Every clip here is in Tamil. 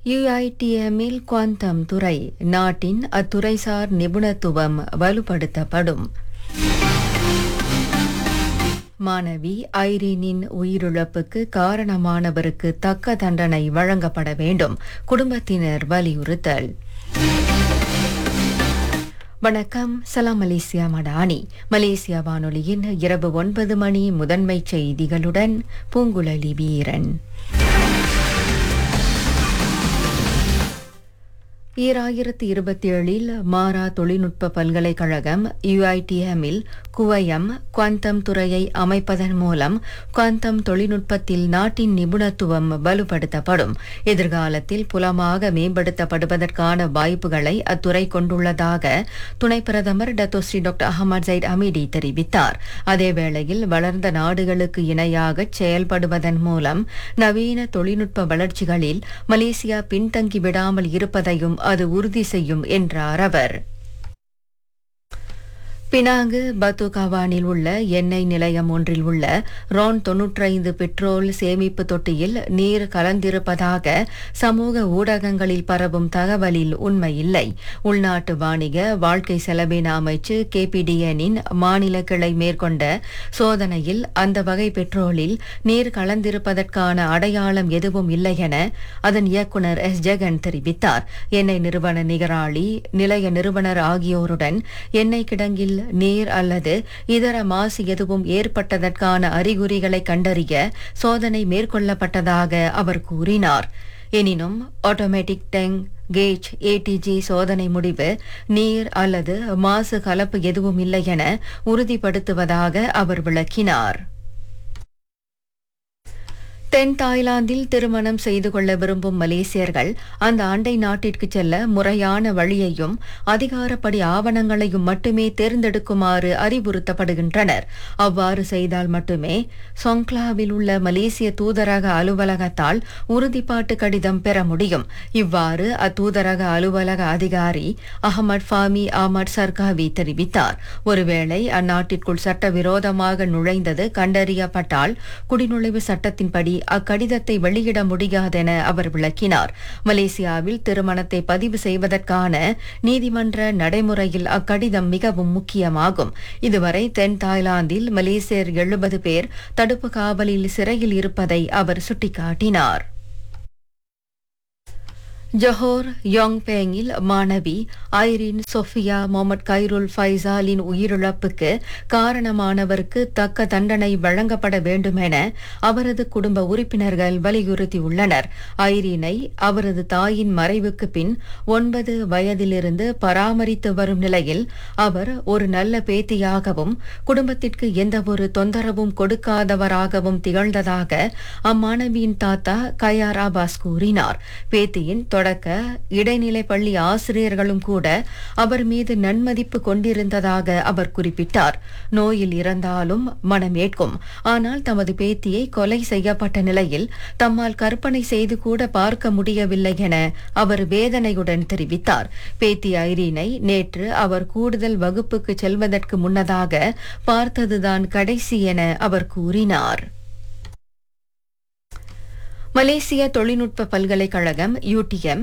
UITM-இல் குவாண்டம் துறை நாட்டின் அத்துறைசார் நிபுணத்துவம் வலுப்படுத்தப்படும். மாணவி ஐரீனின் உயிரிழப்புக்கு காரணமானவருக்கு தக்க தண்டனை வழங்கப்பட வேண்டும், குடும்பத்தினர் வலியுறுத்தல். வணக்கம், சலாம் மலேசியா மடானி. மலேசியா வானொலியின் இரவு 9 மணி முதன்மைச் செய்திகளுடன் பூங்குழலி வீரன். 2027 மாரா தொழில்நுட்ப பல்கலைக்கழகம் UITM-இல் குவையம் குவாண்டம் துறையை அமைப்பதன் மூலம் குவாண்டம் தொழில்நுட்பத்தில் நாட்டின் நிபுணத்துவம் வலுப்படுத்தப்படும். எதிர்காலத்தில் புலமாக மேம்படுத்தப்படுவதற்கான வாய்ப்புகளை அத்துறை கொண்டுள்ளதாக துணை பிரதமர் டத்தோஸ்ரீ டாக்டர் அஹமத் ஜைட் அமீடி தெரிவித்தார். அதேவேளையில் வளர்ந்த நாடுகளுக்கு இணையாக செயல்படுவதன் மூலம் நவீன தொழில்நுட்ப வளர்ச்சிகளில் மலேசியா பின்தங்கி விடாமல் இருப்பதையும் அது உறுதி செய்யும் என்றார் அவர். பினாங்கு பத்துகாவானில் உள்ள எண்ணெய் நிலையம் ஒன்றில் உள்ள ரான் 95 பெட்ரோல் சேமிப்பு தொட்டியில் நீர் கலந்திருப்பதாக சமூக ஊடகங்களில் பரவும் தகவலில் உண்மையில்லை. உள்நாட்டு வாணிக வாழ்க்கை செலவின அமைச்சு KPDN-இன் மாநில கிளை மேற்கொண்ட சோதனையில் அந்த வகை பெட்ரோலில் நீர் கலந்திருப்பதற்கான அடையாளம் எதுவும் இல்லை என அதன் இயக்குநர் S. ஜெகன் தெரிவித்தார். எண்ணெய் நிறுவன நிகராளி, நிலைய நிறுவனர் ஆகியோருடன் எண்ணெய் கிடங்கில் நீர் அல்லது இதர மாசு எதுவும் ஏற்பட்டதற்கான அறிகுறிகளை கண்டறிய சோதனை மேற்கொள்ளப்பட்டதாக அவர் கூறினார். எனினும் ஆட்டோமேட்டிக் டேங்க் கேஜ் ATG சோதனை முடிவு நீர் அல்லது மாசு கலப்பு எதுவும் இல்லை என உறுதிப்படுத்துவதாக அவர் விளக்கினார். தென் தாய்லாந்தில் திருமணம் செய்து கொள்ள விரும்பும் மலேசியர்கள் அந்த அண்டை நாட்டிற்கு செல்ல முறையான வழியையும் அதிகாரப்படி ஆவணங்களையும் மட்டுமே தேர்ந்தெடுக்குமாறு அறிவுறுத்தப்படுகின்றனர். அவ்வாறு செய்தால் மட்டுமே சொங்க்லாவில் உள்ள மலேசிய தூதரக அலுவலகத்தால் உறுதிப்பாட்டு கடிதம் பெற முடியும். இவ்வாறு அத்தூதரக அலுவலக அதிகாரி அஹமட் ஃபாமி அஹமட் சர்காவி தெரிவித்தார். ஒருவேளை அந்நாட்டிற்குள் சட்டவிரோதமாக நுழைந்தது கண்டறியப்பட்டால் குடிநுழைவு சட்டத்தின்படி அக்கடிதத்தை வெளியிட முடியாதென அவர் விளக்கினார். மலேசியாவில் திருமணத்தை பதிவு செய்வதற்கான நீதிமன்ற நடைமுறையில் அக்கடிதம் மிகவும் முக்கியமாகும். இதுவரை தென் தாய்லாந்தில் மலேசியர் 70 பேர் தடுப்பு காவலில் சிறையில் இருப்பதை அவர் சுட்டிக்காட்டினார். ஜொஹோர் யோங்பேங்கில் மாணவி ஐரின் சொஃபியா முகமது கைருல் ஃபைசாலின் உயிரிழப்புக்கு காரணமானவருக்கு தக்க தண்டனை வழங்கப்பட வேண்டும் என அவரது குடும்ப உறுப்பினர்கள் வலியுறுத்தியுள்ளனர். ஐரினை அவரது தாயின் மறைவுக்கு பின் 9 வயதிலிருந்து பராமரித்து வரும் நிலையில் அவர் ஒரு நல்ல பேத்தியாகவும் குடும்பத்திற்கு எந்தவொரு தொந்தரவும் கொடுக்காதவராகவும் திகழ்ந்ததாக அம்மாணவியின் தாத்தா கயார் அபாஸ் கூறினார். பேத்தியின் தொடக்க இடைநிலை பள்ளி ஆசிரியர்களும் கூட அவர் மீது நன்மதிப்பு கொண்டிருந்ததாக அவர் குறிப்பிட்டார். நோயில் இறந்தாலும் மனம் ஏற்கும், ஆனால் தமது பேத்தியை கொலை செய்யப்பட்ட நிலையில் தம்மால் கற்பனை செய்து கூட பார்க்க முடியவில்லை என அவர் வேதனையுடன் தெரிவித்தார். பேத்தி ஐரீனை நேற்று அவர் கூடுதல் வகுப்புக்கு செல்வதற்கு முன்னதாக பார்த்ததுதான் கடைசி என அவர் கூறினார். மலேசிய தொழில்நுட்ப பல்கலைக்கழகம் UTM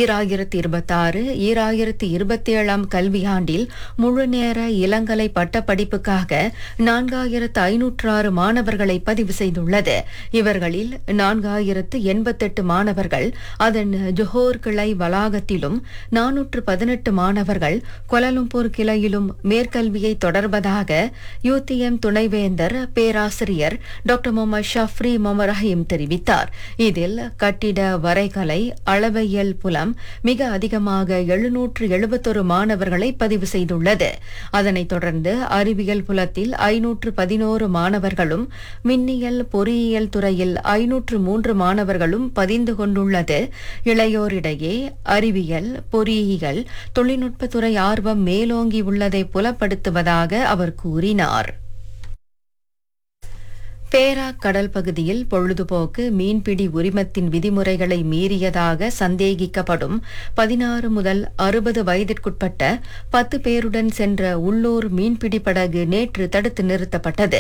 2026-2027 கல்வியாண்டில் முழுநேர இளங்கலை பட்டப்படிப்புக்காக 4506 மாணவர்களை பதிவு செய்துள்ளது. இவர்களில் 4088 மாணவர்கள் அதன் ஜொஹோர் கிளை வளாகத்திலும் 418 மாணவர்கள் கோலாலம்பூர் கிளையிலும் மேற்கல்வியை தொடர்வதாக UTM துணைவேந்தர் பேராசிரியர் டாக்டர் முகமது ஷஃப்ரி முகமது ரஹீம் தெரிவித்தார். இதில் கட்டிட வரைகலை அளவையல் புலம் மிக அதிகமாக 771 மாணவர்களை பதிவு செய்துள்ளது. அதனைத் தொடர்ந்து அறிவியல் புலத்தில் 511 மாணவர்களும் மின்னியல் பொறியியல் துறையில் 503 மாணவர்களும் பதிந்து கொண்டுள்ளது. இளையோரிடையே அறிவியல் பொறியியல் தொழில்நுட்பத்துறை ஆர்வம் மேலோங்கி உள்ளதை புலப்படுத்துவதாக அவர் கூறினார். பேரா கடல் பகுதியில் பொழுதுபோக்கு மீன்பிடி உரிமத்தின் விதிமுறைகளை மீறியதாக சந்தேகிக்கப்படும் 16 முதல் 60 வயதிற்குட்பட்ட 10 பேருடன் சென்ற உள்ளூர் மீன்பிடி படகு நேற்று தடுத்து நிறுத்தப்பட்டது.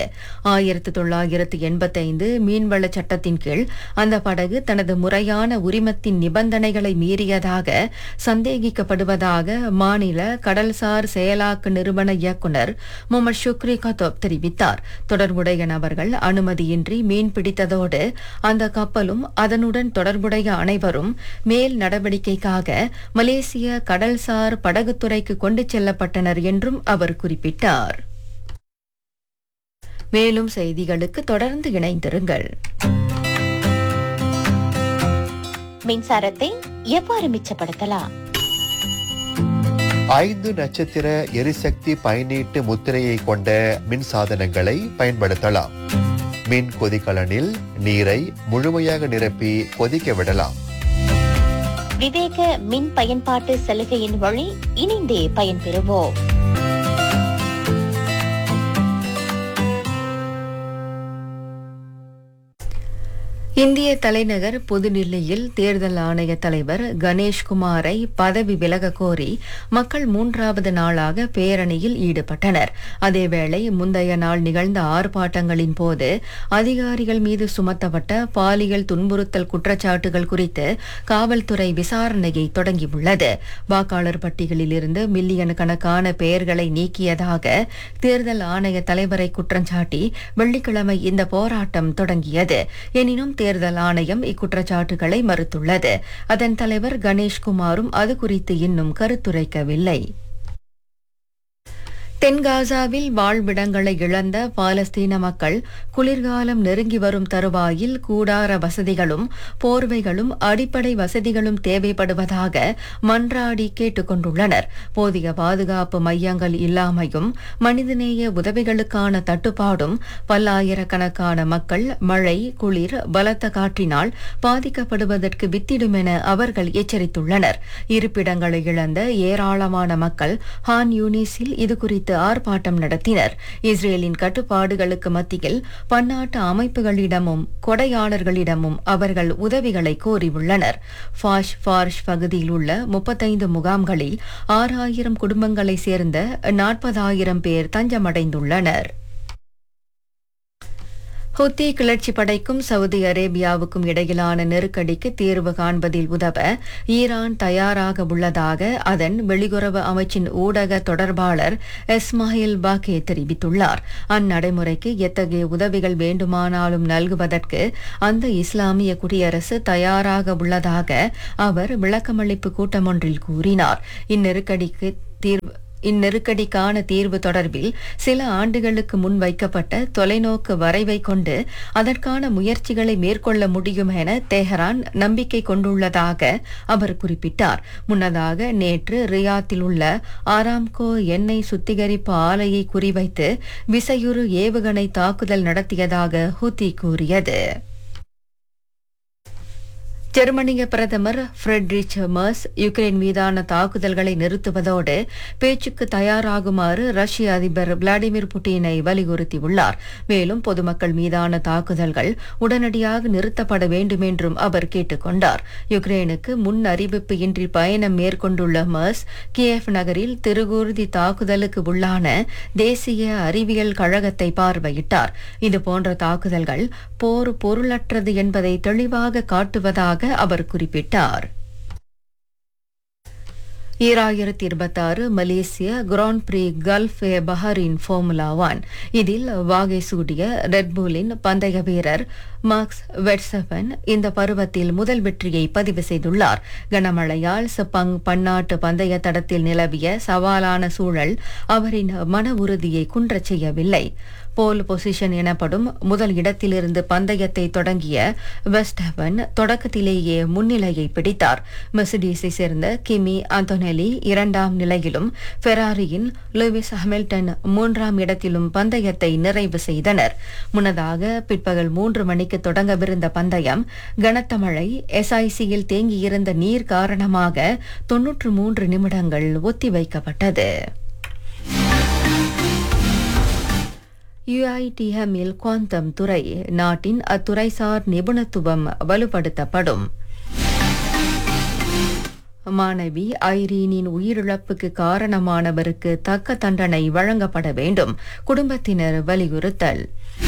1985 மீன்வள சட்டத்தின் கீழ் அந்த படகு தனது முறையான உரிமத்தின் நிபந்தனைகளை மீறியதாக சந்தேகிக்கப்படுவதாக மாநில கடல்சார் செயலாக்க நிறுவன இயக்குநர் முகமது ஷுக்ரி கத்தோப் தெரிவித்தார். தொடர்புடைய நபர்கள் அனுமதியின்றி மீன் பிடித்ததோடு அந்த கப்பலும் அதனுடன் தொடர்புடைய அனைவரும் மேல் நடவடிக்கைக்காக மலேசிய கடல்சார் படகுத்துறைக்கு கொண்டு செல்லப்பட்டனர் என்றும் அவர் குறிப்பிட்டார். மேலும் செய்திகளுக்கு தொடர்ந்து இணைந்திருங்கள். மின்சாரத்தை எவ்வாறு மிச்சப்படுத்தலாம்? 5 நட்சத்திர எரிசக்தி பயனீட்டு முத்திரையை கொண்ட மின் சாதனங்களை பயன்படுத்தலாம். மின் கொதிகலனில் நீரை முழுமையாக நிரப்பி கொதிக்க விடலாம். விவேக மின் பயன்பாட்டு சலுகையின் வழி இணைந்தே பயன்பெறுவோம். இந்திய தலைநகர் புதுடில்லியில் தேர்தல் ஆணைய தலைவர் கணேஷ்குமாரை பதவி விலக கோரி மக்கள் 3வது நாளாக பேரணியில் ஈடுபட்டனர். அதேவேளை முந்தைய நாள் நிகழ்ந்த ஆர்ப்பாட்டங்களின் போது அதிகாரிகள் மீது சுமத்தப்பட்ட பாலியல் துன்புறுத்தல் குற்றச்சாட்டுகள் குறித்து காவல்துறை விசாரணையை தொடங்கியுள்ளது. வாக்காளர் பட்டியலில் இருந்து மில்லியன் கணக்கான பெயர்களை நீக்கியதாக தேர்தல் ஆணைய தலைவரை குற்றஞ்சாட்டி வெள்ளிக்கிழமை இந்த போராட்டம் தொடங்கியது. எனினும் தேர்தல் ஆணையம் இக்குற்றச்சாட்டுகளை மறுத்துள்ளது. அதன் தலைவர் கணேஷ்குமாரும் அது குறித்து இன்னும் கருத்துரைக்கவில்லை. தென்காசாவில் வாழ்விடங்களை இழந்த பாலஸ்தீன மக்கள் குளிர்காலம் நெருங்கி வரும் தருவாயில் கூடார வசதிகளும் போர்வைகளும் அடிப்படை வசதிகளும் தேவைப்படுவதாக மன்றாடி கேட்டுக் கொண்டுள்ளனர். போதிய பாதுகாப்பு மையங்கள் இல்லாமையும் மனிதநேய உதவிகளுக்கான தட்டுப்பாடும் பல்லாயிரக்கணக்கான மக்கள் மழை குளிர் பலத்த காற்றினால் பாதிக்கப்படுவதற்கு வித்திடும் என அவர்கள் எச்சரித்துள்ளனர். இருப்பிடங்களை இழந்த ஏராளமான மக்கள் ஹான் யூனிஸில் இதுகுறித்து ஆர்ப்பாட்டம் நடத்தினர். இஸ்ரேலின் கட்டுப்பாடுகளுக்கு மத்தியில் பன்னாட்டு அமைப்புகளிடமும் கொடையாளர்களிடமும் அவர்கள் உதவிகளை கோரியுள்ளனர். ஃபார்ஷ் பகுதியில் உள்ள 35 முகாம்களில் 6000 குடும்பங்களை சேர்ந்த 40,000 பேர் தஞ்சமடைந்துள்ளனர். ஹூத்தி கிளர்ச்சி படைக்கும் சவுதி அரேபியாவுக்கும் இடையிலான நெருக்கடிக்கு தீர்வு காண்பதில் உதவ ஈரான் தயாராக உள்ளதாக அதன் வெளியுறவு அமைச்சின் ஊடக தொடர்பாளர் இஸ்மாயில் பாக்கே தெரிவித்துள்ளார். அந்நடைமுறைக்கு எத்தகைய உதவிகள் வேண்டுமானாலும் நல்குவதற்கு அந்த இஸ்லாமிய குடியரசு தயாராக உள்ளதாக அவர் விளக்கமளிப்பு கூட்டமொன்றில் கூறினார். இந்நெருக்கடிக்கான தீர்வு தொடர்பில் சில ஆண்டுகளுக்கு முன் வைக்கப்பட்ட தொலைநோக்கு வரைவை கொண்டு அதற்கான முயற்சிகளை மேற்கொள்ள முடியும் என தெஹரான் நம்பிக்கை கொண்டுள்ளதாக அவர் குறிப்பிட்டார். முன்னதாக நேற்று ரியாத்தில் உள்ள ஆராம்கோ எண்ணெய் சுத்திகரிப்பு ஆலையை குறிவைத்து விசையுறு ஏவுகணை தாக்குதல் நடத்தியதாக ஹூத்தி கூறியது. ஜெர்மனிய பிரதமர் ஃபிரெட்ரிச் மெர்ஸ் யுக்ரைன் மீதான தாக்குதல்களை நிறுத்துவதோடு பேச்சுக்கு தயாராகுமாறு ரஷ்ய அதிபர் விளாடிமிர் புட்டினை வலியுறுத்தியுள்ளார். மேலும் பொதுமக்கள் மீதான தாக்குதல்கள் உடனடியாக நிறுத்தப்பட வேண்டும் என்றும் அவர் கேட்டுக் கொண்டார். யுக்ரைனுக்கு முன் அறிவிப்பு இன்றி பயணம் மேற்கொண்டுள்ள மெர்ஸ் கியேவ் நகரில் திருகூர்தி தாக்குதலுக்கு உள்ளான தேசிய அறிவியல் கழகத்தை பார்வையிட்டார். இதுபோன்ற தாக்குதல்கள் போர் பொருளற்றது என்பதை தெளிவாக காட்டுவதாக அவர் குறிப்பிட்டார். 2026 மலேசிய கிராண்ட் பிரீ கல்ஃப் பஹரின் ஃபார்முலா 1 இதில் வாகை சூடிய ரெட்பூலின் பந்தய வீரர் மார்க்ஸ் வெட்சபன் இந்த பருவத்தில் முதல் வெற்றியை பதிவு செய்துள்ளார். கனமழையால் செப்பங் பன்னாட்டு பந்தய தடத்தில் நிலவிய சவாலான சூழல் அவரின் மன உறுதியை குன்றச் செய்யவில்லை. போல் பொசிஷன் எனப்படும் முதல் இடத்திலிருந்து பந்தயத்தை தொடங்கிய வெஸ்டபன் தொடக்கத்திலேயே முன்னிலையை பிடித்தார். மெர்சிடிஸை சேர்ந்த கிமி ஆந்தோனெலி 2ஆம் நிலையிலும் ஃபெராரியின் லூயிஸ் ஹாமில்டன் 3ஆம் இடத்திலும் பந்தயத்தை நிறைவு செய்தனர். முன்னதாக பிற்பகல் 3 மணிக்கு தொடங்கவிருந்த பந்தயம் கனத்த மழை எஸ்ஐசியில் தேங்கியிருந்த நீர் காரணமாக 93 நிமிடங்கள் ஒத்திவைக்கப்பட்டது. UITM-இல் குவாண்டம் துறை நாட்டின் அத்துறைசார் நிபுணத்துவம் வலுப்படுத்தப்படும். மாணவி ஐரீனின் உயிரிழப்புக்கு காரணமானவருக்கு தக்க தண்டனை வழங்கப்பட வேண்டும், குடும்பத்தினர் வலியுறுத்தல்.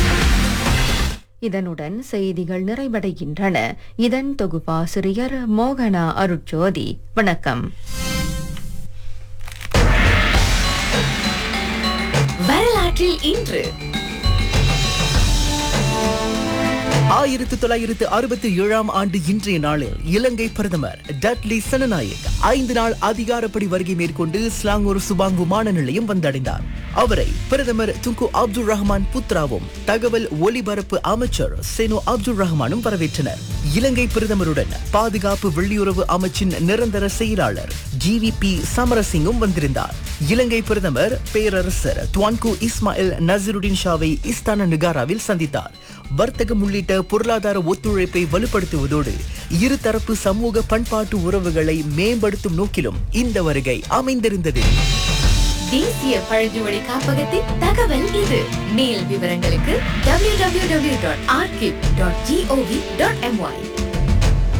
இதனுடன் செய்திகள் நிறைவடைகின்றன. இதன் தொகுப்பாசிரியர் மோகனா அருட்ஜோதி. வணக்கம். வரலாற்றில் இன்று 1967 ஆண்டு இன்றைய நாளில் இலங்கை பிரதமர் டட்லி சனநாயக் 5 நாள் அதிகாரப்படி வருகை மேற்கொண்டு ஸ்லாங்கூர் சுபாங் விமான நிலையம் வந்தடைந்தார். அவரை பிரதமர் துங்கு அப்துல் ரஹ்மான் புத்ராவும் தகவல் ஒலிபரப்பு அமைச்சர் செனோ அப்துல் ரஹ்மானும் வரவேற்றனர். இலங்கை பிரதமருடன் பாதுகாப்பு வெளியுறவு அமைச்சின் நிரந்தர செயலாளர் GVP சமரசிங்கும் வந்திருந்தார். இலங்கை பிரதமர் பேரரசர் துவான்கு இஸ்மாயில் நசருடின் ஷாவை இஸ்தான நிகாராவில் சந்தித்தார். வர்த்தகம் உள்ளிட்ட பொருளாதார ஒத்துழைப்பை வலுப்படுத்துவதோடு இருதரப்பு சமூக பண்பாட்டு உறவுகளை மேம்படுத்தும் நோக்கிலும் இந்த வருகை அமைந்திருந்தது. தேசிய பழங்குடி காப்பகத்தின் தகவல் இது. மேல் விவரங்களுக்கு www.archive.gov.my